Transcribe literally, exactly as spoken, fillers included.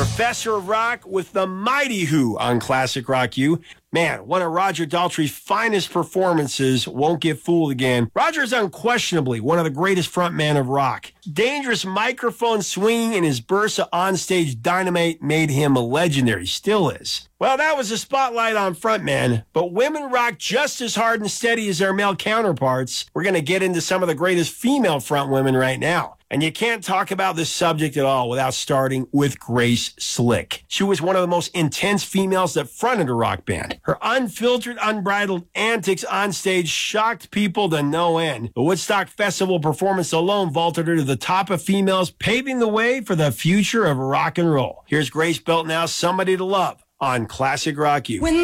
Professor of Rock with the Mighty Who on Classic Rock U. Man, one of Roger Daltrey's finest performances. Won't get fooled again. Roger is unquestionably one of the greatest frontmen of rock. Dangerous microphone swinging and his bursts of onstage dynamite made him legendary. Still is. Well, that was a spotlight on frontmen, but women rock just as hard and steady as their male counterparts. We're going to get into some of the greatest female front women right now. And you can't talk about this subject at all without starting with Grace Slick. She was one of the most intense females that fronted a rock band. Her unfiltered, unbridled antics on stage shocked people to no end. The Woodstock Festival performance alone vaulted her to the top of females, paving the way for the future of rock and roll. Here's Grace belting out Somebody to Love on Classic Rock U. When